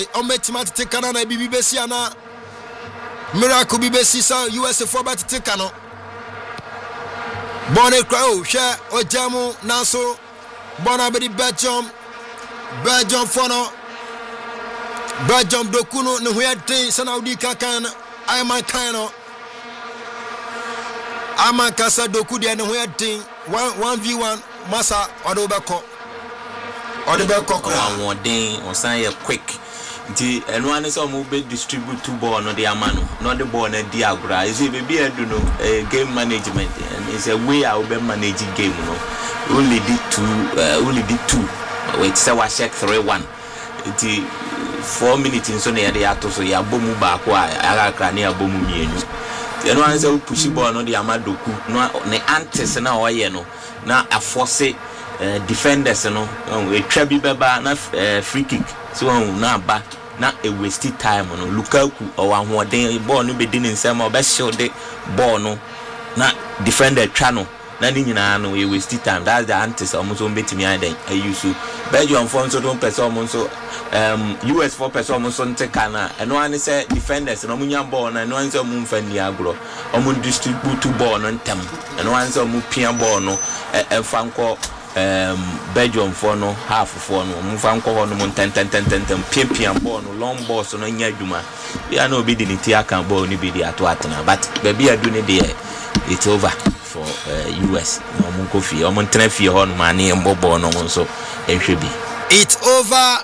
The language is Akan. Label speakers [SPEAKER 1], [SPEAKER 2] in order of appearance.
[SPEAKER 1] ometima tete kana na bibi besi ana miracle bibesi sa USA for bat tete kano Bonne crowd share ojamu naso bona be Belgium fono Belgium dokuno ne hoyade sanaudi kakan ayman kano ama kasa doku de ne hoyade 1v1 masa odobeko
[SPEAKER 2] one day on say quick nti eno ane so mo be distribute to ball no the amano no the ball na di agura is it be do no game management and it's a way I will be managing game no only did two wait say we check 3-1 nti 4 minutes so na ya dey ato so ya bomu ba ko ara kra na ya bomu mienu eno ane say push ball no the amadoku no ne antes na o ye no na aforce defenders no we twa bi beba na free kick so na ba na a waste time no Lukaku or ahoden ball no be di nsem o be shield ball no na defender twa no na ni nyina no we waste time. That's the antes almost on betimi aden ayusu Belgium for so don person so US for person so nteka na eno ane say defenders no munya ball na eno ane say mu mfa ni agro o mu distribute ball no ntem eno ane say mu pia ball no fa nko Belgium for no half for no mfa nko ho no mu ten pia ball no long ball so no nya adwuma ya na obi di ni ti aka ball ni bi di ato atena but baby adu ne dey it's over for US no mu ko fi o mu ntena fi ho no ma ne mbobo no so ehwe bi
[SPEAKER 1] it's over